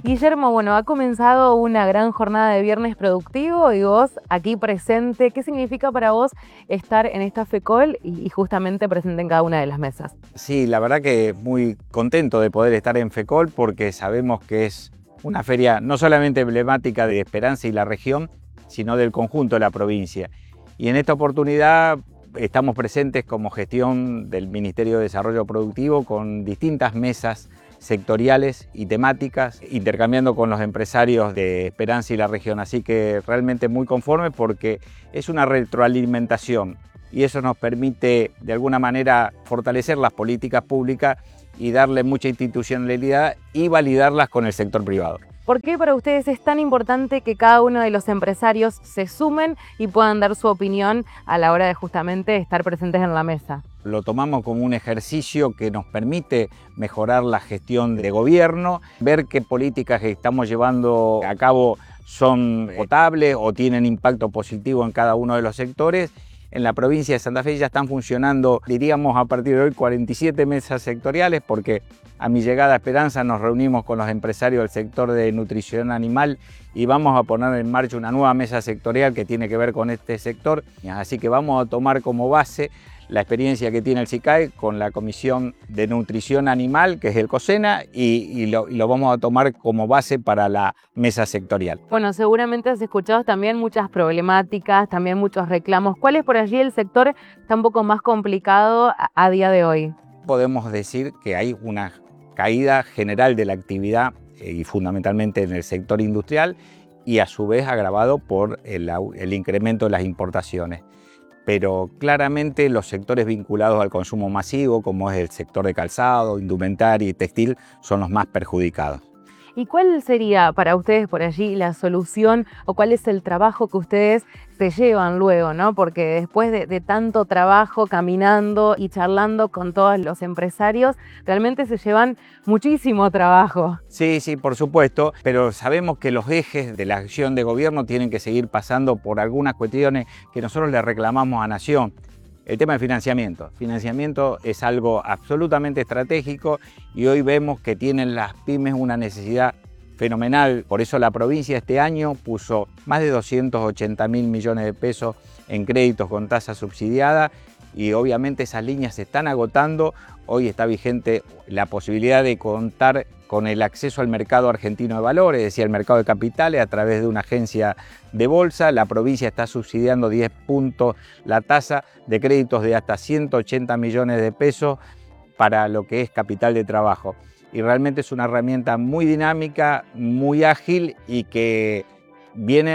Guillermo, bueno, ha comenzado una gran jornada de Viernes Productivo y vos aquí presente. ¿Qué significa para vos estar en esta FECOL y justamente presente en cada una de las mesas? Sí, la verdad que muy contento de poder estar en FECOL porque sabemos que es una feria no solamente emblemática de Esperanza y la región, sino del conjunto de la provincia. Y en esta oportunidad estamos presentes como gestión del Ministerio de Desarrollo Productivo con distintas mesas sectoriales y temáticas, intercambiando con los empresarios de Esperanza y la región. Así que realmente muy conforme porque es una retroalimentación y eso nos permite de alguna manera fortalecer las políticas públicas y darle mucha institucionalidad y validarlas con el sector privado. ¿Por qué para ustedes es tan importante que cada uno de los empresarios se sumen y puedan dar su opinión a la hora de justamente estar presentes en la mesa? Lo tomamos como un ejercicio que nos permite mejorar la gestión de gobierno, ver qué políticas que estamos llevando a cabo son potables o tienen impacto positivo en cada uno de los sectores. En la provincia de Santa Fe ya están funcionando, diríamos a partir de hoy, 47 mesas sectoriales, porque a mi llegada a Esperanza nos reunimos con los empresarios del sector de nutrición animal y vamos a poner en marcha una nueva mesa sectorial que tiene que ver con este sector. Así que vamos a tomar como base la experiencia que tiene el SICAE con la Comisión de Nutrición Animal, que es el COSENA, y lo vamos a tomar como base para la mesa sectorial. Bueno, seguramente has escuchado también muchas problemáticas, también muchos reclamos. ¿Cuál es por allí el sector está un poco más complicado a día de hoy? Podemos decir que hay una caída general de la actividad y fundamentalmente en el sector industrial y a su vez agravado por el incremento de las importaciones. Pero claramente los sectores vinculados al consumo masivo, como es el sector de calzado, indumentaria y textil, son los más perjudicados. ¿Y cuál sería para ustedes por allí la solución o cuál es el trabajo que ustedes se llevan luego, ¿no? Porque después de tanto trabajo caminando y charlando con todos los empresarios, realmente se llevan muchísimo trabajo. Sí, por supuesto, pero sabemos que los ejes de la acción de gobierno tienen que seguir pasando por algunas cuestiones que nosotros le reclamamos a Nación. El tema del financiamiento. Financiamiento es algo absolutamente estratégico y hoy vemos que tienen las pymes una necesidad fenomenal. Por eso la provincia este año puso más de 280.000 millones de pesos en créditos con tasa subsidiada y obviamente esas líneas se están agotando. Hoy está vigente la posibilidad de contar con el acceso al mercado argentino de valores, es decir, al mercado de capitales a través de una agencia de bolsa. La provincia está subsidiando 10 puntos la tasa de créditos de hasta 180 millones de pesos para lo que es capital de trabajo. Y realmente es una herramienta muy dinámica, muy ágil y que viene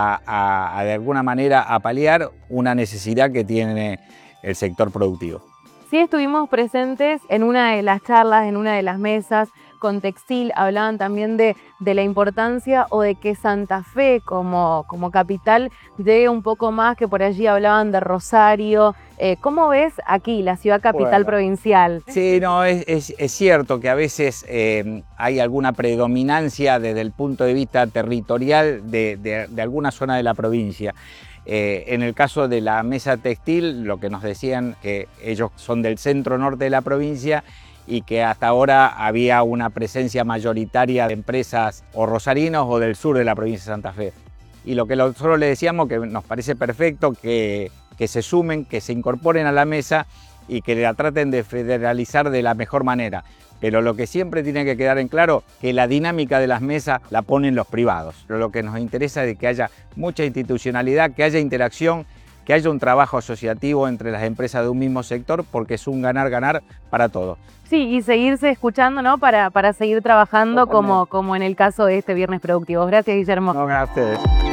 de alguna manera a paliar una necesidad que tiene el sector productivo. Sí, estuvimos presentes en una de las charlas, en una de las mesas con Textil, hablaban también de la importancia o de que Santa Fe como capital llegue un poco más, que por allí hablaban de Rosario. ¿Cómo ves aquí la ciudad capital provincial? Sí, no, es cierto que a veces hay alguna predominancia desde el punto de vista territorial de alguna zona de la provincia. En el caso de la mesa textil, lo que nos decían que ellos son del centro norte de la provincia y que hasta ahora había una presencia mayoritaria de empresas o rosarinos o del sur de la provincia de Santa Fe. Y lo que nosotros les decíamos que nos parece perfecto que se sumen, que se incorporen a la mesa y que la traten de federalizar de la mejor manera. Pero lo que siempre tiene que quedar en claro que la dinámica de las mesas la ponen los privados. Pero lo que nos interesa es que haya mucha institucionalidad, que haya interacción, que haya un trabajo asociativo entre las empresas de un mismo sector, porque es un ganar-ganar para todos. Sí, y seguirse escuchando, ¿no? Para seguir trabajando como en el caso de este Viernes Productivo. Gracias, Guillermo. No, gracias a ustedes.